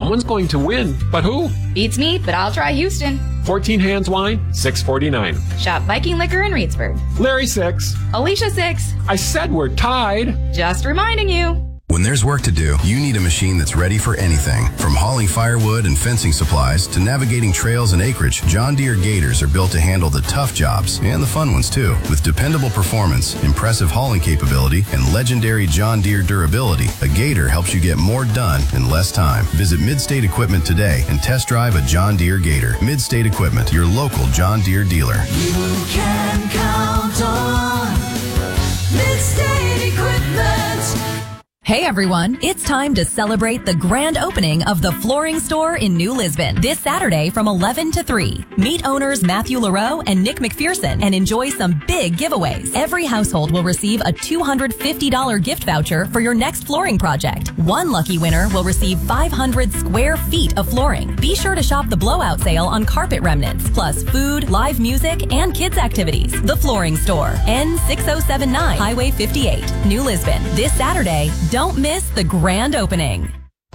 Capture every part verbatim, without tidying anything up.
Someone's going to win, but who? Beats me, but I'll try Houston. fourteen Hands Wine, six forty-nine. Shop Viking Liquor in Reedsburg. Larry, six. Alicia, six. I said we're tied. Just reminding you. When there's work to do, you need a machine that's ready for anything. From hauling firewood and fencing supplies to navigating trails and acreage, John Deere Gators are built to handle the tough jobs and the fun ones too. With dependable performance, impressive hauling capability, and legendary John Deere durability, a Gator helps you get more done in less time. Visit Midstate Equipment today and test drive a John Deere Gator. Midstate Equipment, your local John Deere dealer. You can count on Midstate Equipment. Hey everyone, it's time to celebrate the grand opening of the Flooring Store in New Lisbon this Saturday from eleven to three. Meet owners Matthew LaRoe and Nick McPherson and enjoy some big giveaways. Every household will receive a two hundred fifty dollars gift voucher for your next flooring project. One lucky winner will receive five hundred square feet of flooring. Be sure to shop the blowout sale on carpet remnants, plus food, live music, and kids activities. The Flooring Store, N six oh seven nine Highway fifty-eight, New Lisbon. This Saturday, don't miss the grand opening.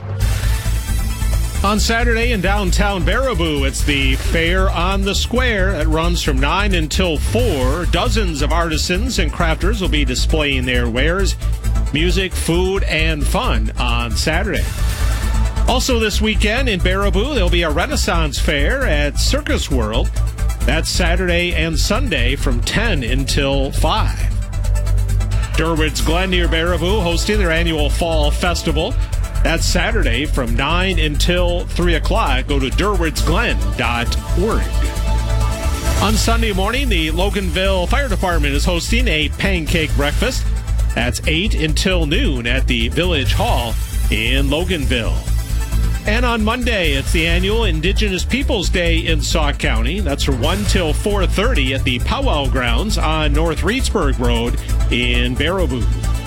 On Saturday in downtown Baraboo, it's the Fair on the Square. It runs from nine until four. Dozens of artisans and crafters will be displaying their wares, music, food, and fun on Saturday. Also this weekend in Baraboo, there'll be a Renaissance Fair at Circus World. That's Saturday and Sunday from ten until five. Derwent's Glen near Baraboo hosting their annual Fall Festival. That's Saturday from nine until three o'clock. Go to derwents glen dot org. On Sunday morning, the Loganville Fire Department is hosting a pancake breakfast. That's eight until noon at the Village Hall in Loganville. And on Monday, it's the annual Indigenous Peoples Day in Sauk County. That's from one till four thirty at the Powwow Grounds on North Reedsburg Road in Baraboo.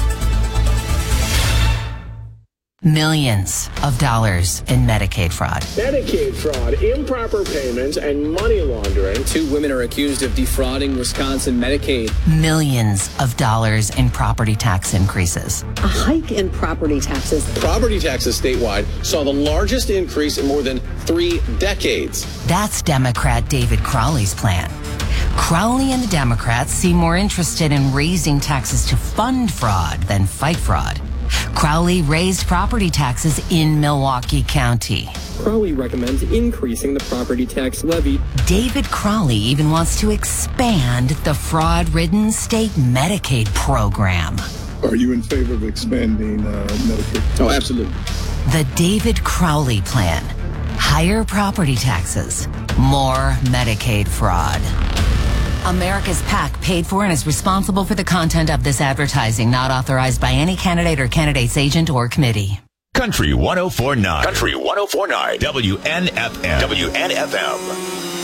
Millions of dollars in Medicaid fraud. Medicaid fraud, improper payments, and money laundering. Two women are accused of defrauding Wisconsin Medicaid. Millions of dollars in property tax increases. A hike in property taxes. Property taxes statewide saw the largest increase in more than three decades. That's Democrat David Crowley's plan. Crowley and the Democrats seem more interested in raising taxes to fund fraud than fight fraud. Crowley raised property taxes in Milwaukee County. Crowley recommends increasing the property tax levy. David Crowley even wants to expand the fraud-ridden state Medicaid program. Are you in favor of expanding uh, Medicaid? Oh, absolutely. The David Crowley plan. Higher property taxes, more Medicaid fraud. America's PAC paid for and is responsible for the content of this advertising, not authorized by any candidate or candidate's agent or committee. Country one oh four point nine. Country one oh four point nine. W N F M. W N F M.